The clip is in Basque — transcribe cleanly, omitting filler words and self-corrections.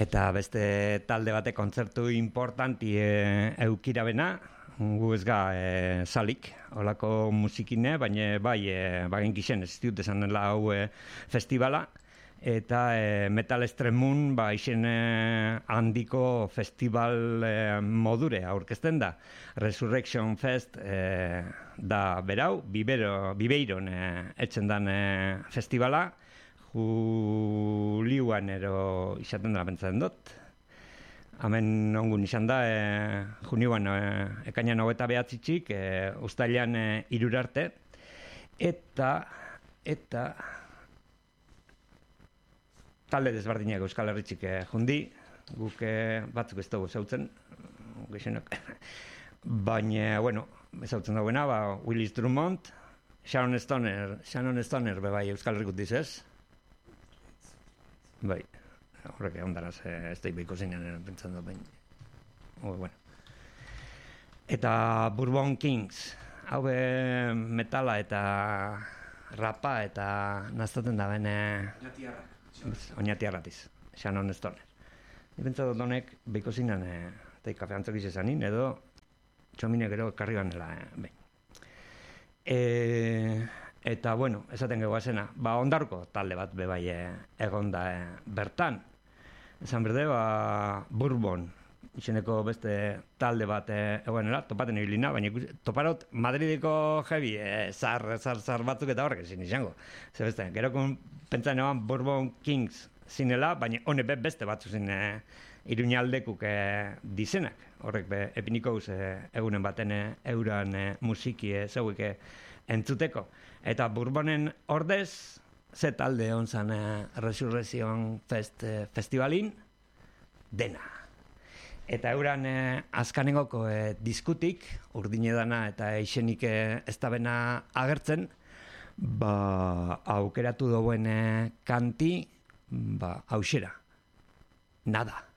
Eta beste talde bate kontzertu importanti eukirabena, gu ez ga salik, holako musikine, baina bai, bagen gixen, ez dut esanela hau festivala, eta Metal Extremun isen handiko festival modure aurkezten da. Resurrection Fest da berau, Bibeiron etzen dan festivala, Juliuan ero izaten dela pentsatzen dut. Hemen ongun izan da, Juniuan ekainan 29 uztailean 3 arte, eta talde desberdinak Euskal Herritxik jundi, guk batzuk ez dugu zautzen, gizienak. Baina, bueno, ezautzen dagoena, Willis Drummond, Sharon Stoner bebai Euskal Herrikut dizez. Bai, horrek ondaraz ez da ibeiko zeinan pentsan dut bain. Bueno. Eta Bourbon Kings, hau metala eta rapa eta naztaten da bene... Oñatiarratiz, Shannon Stoner. Pentsatu dut honek beiko zeinan eta kafe antzokiz ezanin, edo txominek ero karri ganela behin. Eta, bueno, esaten gegoazena, ondarko talde bat bebai egon da bertan. Esan berde, Bourbon, izeneko beste talde bat egoenera, topaten ebilina, baina toparot Madrideko jebi, zar batzuk eta horrek ezin izango. Zer beste, gero pentsan eban Bourbon Kings zinela, baina hone beste batzu zin Iruñaldekuk dizenak. Horrek epinikoz egunen baten euran musiki zeuik entzuteko. Eta Bourbonen ordez, ze talde hon zan Resurrection Festivalin, dena. Eta euran azkanengoko diskutik, urdinedana eta isenik ez da bena agertzen, aukeratu douen kanti, hauxera. Nada.